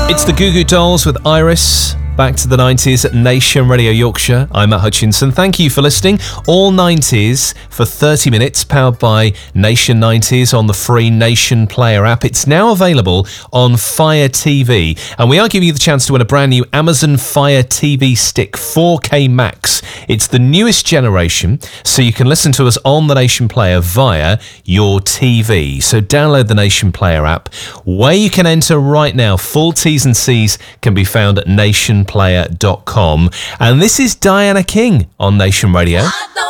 It's the Goo Goo Dolls with Iris. Back to the 90s at Nation Radio Yorkshire. I'm Matt Hutchinson. Thank you for listening. All 90s for 30 minutes, powered by Nation 90s on the free Nation Player app. It's now available on Fire TV. And we are giving you the chance to win a brand new Amazon Fire TV Stick 4K Max. It's the newest generation, so you can listen to us on the Nation Player via your TV. So download the Nation Player app, where you can enter right now. Full T's and C's can be found at nationplayer.com. And this is Diana King on Nation Radio.